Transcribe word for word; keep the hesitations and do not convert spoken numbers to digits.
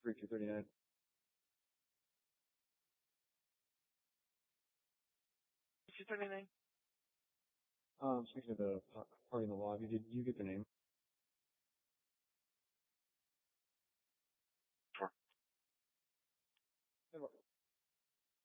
three two thirty-nine. two thirty-nine. Um, speaking of the party in the lobby, did you get the name?